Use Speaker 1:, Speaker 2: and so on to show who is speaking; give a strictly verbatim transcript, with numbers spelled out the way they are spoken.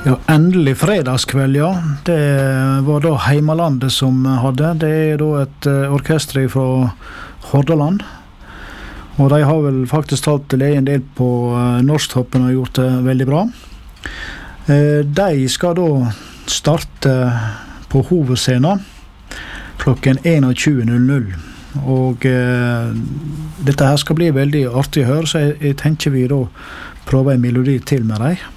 Speaker 1: Ja, endelig fredagskveld, ja. Det var da Heimalandet som hadde. Det er da et uh, orkester fra Hordaland. Og de har vel faktisk tatt en del på uh, Norsktoppen og gjort det veldig bra. Uh, de skal da starte på hovedscenen klokken tjue null null. Og uh, dette her skal bli veldig artig å høre, så jeg, jeg tenker vi da prøver en melodi til med dem.